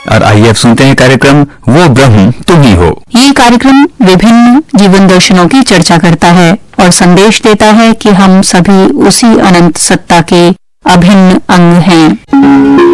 और आइए अब सुनते हैं कार्यक्रम वो ब्रह्म तुम ही हो। ये कार्यक्रम विभिन्न जीवन दर्शनों की चर्चा करता है और संदेश देता है कि हम सभी उसी अनंत सत्ता के अभिन्न अंग हैं।